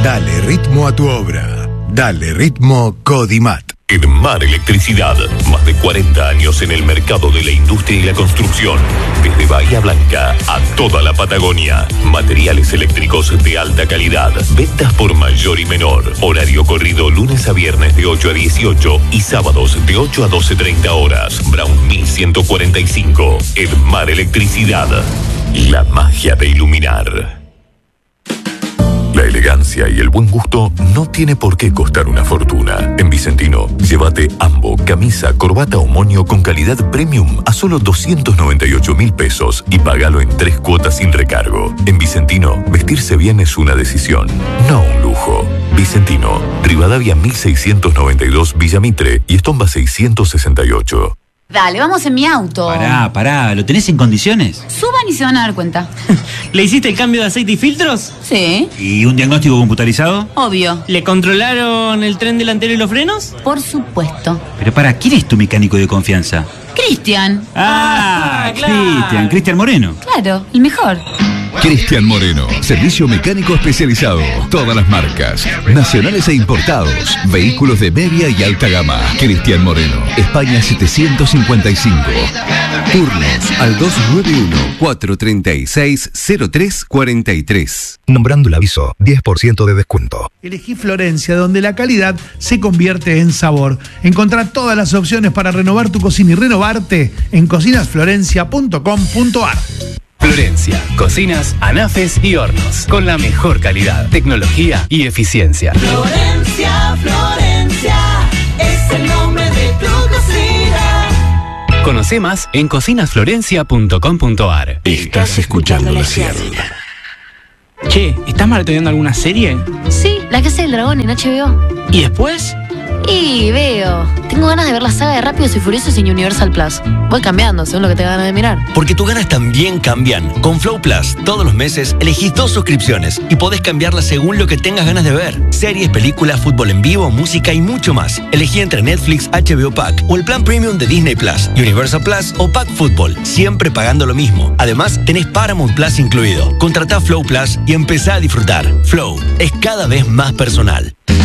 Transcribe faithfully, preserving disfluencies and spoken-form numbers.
Dale ritmo a tu obra. Dale ritmo Codimat. Edmar Electricidad, más de cuarenta años en el mercado de la industria y la construcción. Desde Bahía Blanca a toda la Patagonia. Materiales eléctricos de alta calidad. Ventas por mayor y menor. Horario corrido lunes a viernes de ocho a dieciocho y sábados de ocho a doce treinta horas. Brown mil ciento cuarenta y cinco. Edmar Electricidad. La magia de iluminar. La elegancia y el buen gusto no tiene por qué costar una fortuna. En Vicentino, llévate Ambo, camisa, corbata o moño con calidad premium a solo doscientos noventa y ocho mil pesos y págalo en tres cuotas sin recargo. En Vicentino, vestirse bien es una decisión, no un lujo. Vicentino, Rivadavia mil seiscientos noventa y dos Villa Mitre y Estomba seiscientos sesenta y ocho. Dale, vamos en mi auto. Pará, pará, ¿lo tenés en condiciones? Suban y se van a dar cuenta. ¿Le hiciste el cambio de aceite y filtros? Sí. ¿Y un diagnóstico computarizado? Obvio. ¿Le controlaron el tren delantero y los frenos? Por supuesto. Pero pará, ¿quién es tu mecánico de confianza? Cristian. Ah, Ah, claro. Cristian, Cristian Moreno. Claro, el mejor. Cristian Moreno, servicio mecánico especializado, todas las marcas, nacionales e importados, vehículos de media y alta gama. Cristian Moreno, España setecientos cincuenta y cinco. Turnos al dos nueve uno, cuatro tres seis, cero tres cuatro tres. Nombrando el aviso, diez por ciento de descuento. Elegí Florencia, donde la calidad se convierte en sabor. Encontrá todas las opciones para renovar tu cocina y renovarte en cocinas florencia punto com punto ar. Florencia, cocinas, anafes y hornos, con la mejor calidad, tecnología y eficiencia. Florencia, Florencia, es el nombre de tu cocina. Conoce más en cocinas florencia punto com punto ar. Estás escuchando la Ciel. Che, ¿estás maratoneando alguna serie? Sí, La Casa del Dragón en H B O. ¿Y después? Y veo. Tengo ganas de ver la saga de Rápidos y Furiosos en Universal Plus. Voy cambiando según lo que tenga ganas de mirar. Porque tus ganas también cambian. Con Flow Plus, todos los meses elegís dos suscripciones y podés cambiarlas según lo que tengas ganas de ver. Series, películas, fútbol en vivo, música y mucho más. Elegí entre Netflix, H B O Pack o el plan premium de Disney Plus, Universal Plus o Pack Fútbol, siempre pagando lo mismo. Además, tenés Paramount Plus incluido. Contratá Flow Plus y empezá a disfrutar. Flow es cada vez más personal.